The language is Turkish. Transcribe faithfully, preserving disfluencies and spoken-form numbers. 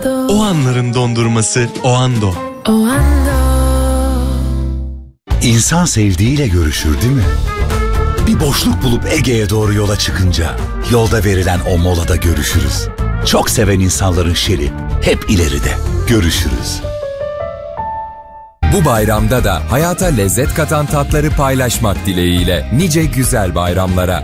O anların dondurması Oando. Oando. İnsan sevdiğiyle görüşür değil mi? Bir boşluk bulup Ege'ye doğru yola çıkınca yolda verilen o molada görüşürüz. Çok seven insanların şeri hep ileride. Görüşürüz. Bu bayramda da hayata lezzet katan tatları paylaşmak dileğiyle nice güzel bayramlara.